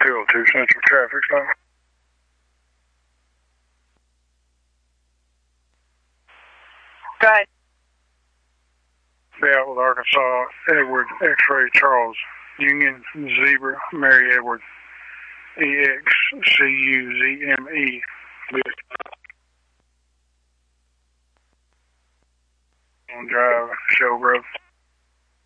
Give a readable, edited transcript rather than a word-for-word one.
202 Central Traffic Stop. Go ahead. Seattle, Arkansas, Edward, X-Ray, Charles, Union, Zebra, Mary Edward, EXCUZME. On drive, Showgrove.